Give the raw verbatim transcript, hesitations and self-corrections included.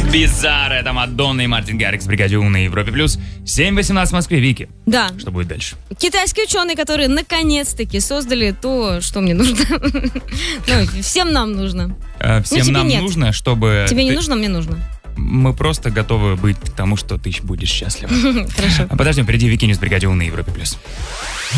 Bizarre, это Мадонна и Мартин Гаррикс в бригаде У на Европе плюс. семь восемнадцать в Москве. Вики. Да. Что будет дальше? Китайские ученые, которые наконец-таки создали то, что мне нужно. Ну, всем нам нужно. Всем тебе нам нет. нужно, чтобы... Тебе не ты- нужно, мне нужно. Мы просто готовы быть к тому, что ты будешь счастлива. Хорошо. А подождем, впереди Вики Ньюс в бригаде У на Европе плюс.